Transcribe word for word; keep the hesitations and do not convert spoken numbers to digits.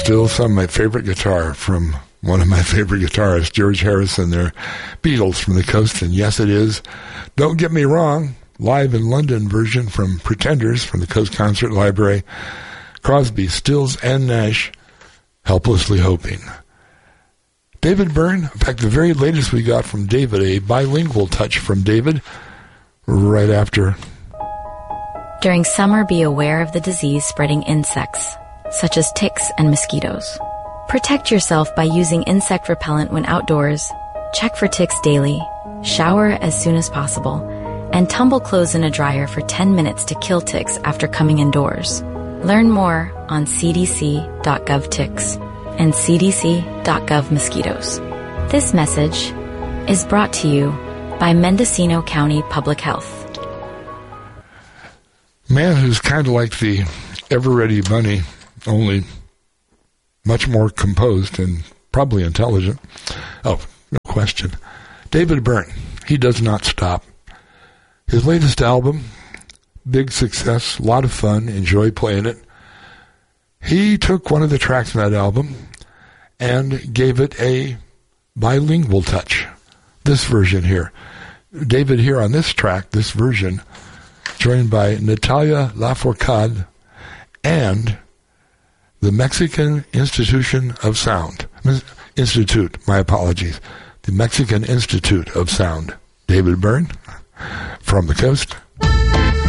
still some of my favorite guitar from one of my favorite guitarists, George Harrison, their Beatles from the coast. And yes, it is, don't get me wrong, live in London version from Pretenders from the Coast Concert Library. Crosby, Stills, and Nash, Helplessly Hoping. David Byrne, in fact, the very latest we got from David, a bilingual touch from David, right after. During summer, be aware of the disease-spreading insects, such as ticks and mosquitoes. Protect yourself by using insect repellent when outdoors, check for ticks daily, shower as soon as possible, and tumble clothes in a dryer for ten minutes to kill ticks after coming indoors. Learn more on c d c dot gov ticks and c d c dot gov mosquitoes. This message is brought to you by Mendocino County Public Health. Man who's kind of like the Ever-Ready Bunny, only much more composed and probably intelligent. Oh, no question. David Byrne, he does not stop. His latest album, big success, a lot of fun, enjoy playing it. He took one of the tracks in that album and gave it a bilingual touch. This version here. David here on this track, this version, joined by Natalia Lafourcade and the Mexican Institution of Sound. Institute, my apologies. The Mexican Institute of Sound. David Byrne from the coast.